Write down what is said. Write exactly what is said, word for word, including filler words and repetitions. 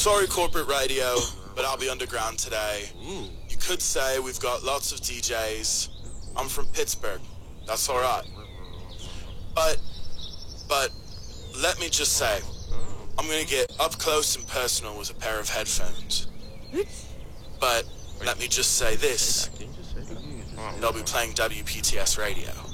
Sorry, corporate radio, but I'll be underground today. You could say we've got lots of D Js. I'm from Pittsburgh. That's all right. But, but, let me just say, I'm gonna get up close and personal with a pair of headphones. But, let me just say this. They'll be playing W P T S radio.